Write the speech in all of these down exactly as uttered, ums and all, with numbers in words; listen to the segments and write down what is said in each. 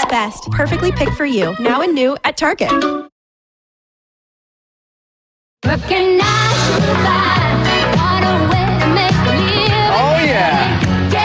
Best, perfectly picked for you. Now and new at Target. Oh, yeah.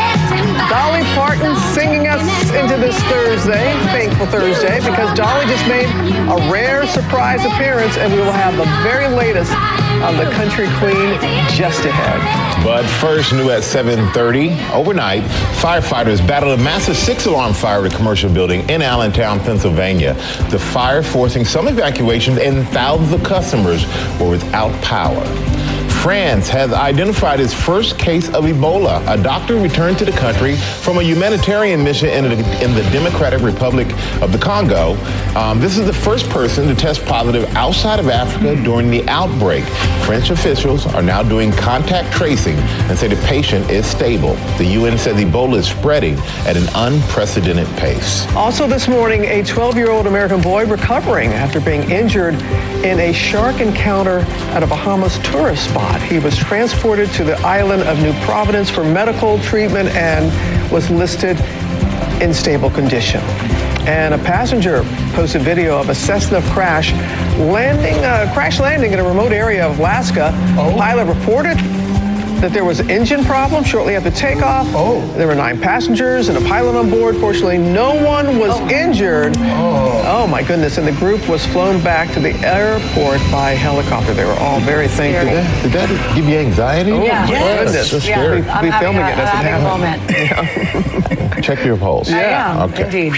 Dolly Parton singing us into this Thursday, Thankful Thursday, because Dolly just made a rare surprise appearance, and we will have the very latest on the country queen just ahead. But first, new at seven thirty, overnight, firefighters battled a massive six-alarm fire at a commercial building in Allentown, Pennsylvania. The fire forcing some evacuations, and thousands of customers were without power. France has identified its first case of Ebola. A doctor returned to the country from a humanitarian mission in, a, in the Democratic Republic of the Congo. Um, this is the first person to test positive outside of Africa during the outbreak. French officials are now doing contact tracing and say the patient is stable. The U N says Ebola is spreading at an unprecedented pace. Also this morning, a twelve-year-old American boy recovering after being injured in a shark encounter at a Bahamas tourist spot. He was transported to the island of New Providence for medical treatment and was listed in stable condition. And a passenger posted video of a Cessna crash landing, uh, crash landing in a remote area of Alaska. Oh. Pilot reported that there was an engine problem shortly after takeoff. Oh. There were nine passengers and a pilot on board. Fortunately, no one was oh. injured. Oh. oh my goodness. And the group was flown back to the airport by helicopter. They were all very thankful. Did that, did that give you anxiety? Oh, yeah. my Yes. goodness. That's Yeah. scary. Be I'm having filming a, it as it having a moment. Yeah. Check your pulse. I am, Okay. indeed.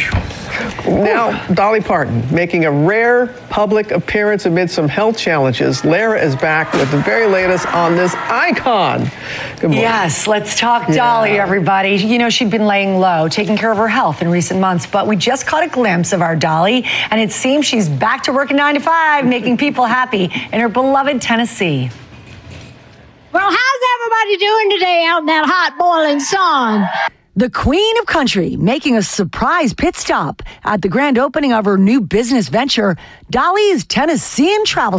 Now, Dolly Parton making a rare public appearance amid some health challenges. Lara is back with the very latest on this icon. Good morning. Yes, let's talk Dolly, Yeah. everybody. You know, she'd been laying low, taking care of her health in recent months, but we just caught a glimpse of our Dolly, and it seems she's back to working nine to five, making people happy in her beloved Tennessee. Well, how's everybody doing today out in that hot, boiling sun? The Queen of Country making a surprise pit stop at the grand opening of her new business venture, Dolly's Tennessean Travel